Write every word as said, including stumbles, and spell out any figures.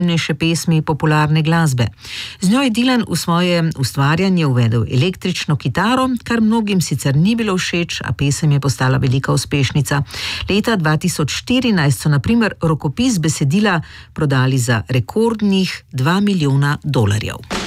najpomembnejše pesmi popularne glasbe. Z njo je Dylan v svoje ustvarjanje uvedel električno kitaro, kar mnogim sicer ni bilo všeč, a pesem je postala velika uspešnica. Leta dva tisoč štirinajst so na primer rokopis besedila prodali za rekordnih dva milijona dolarjev.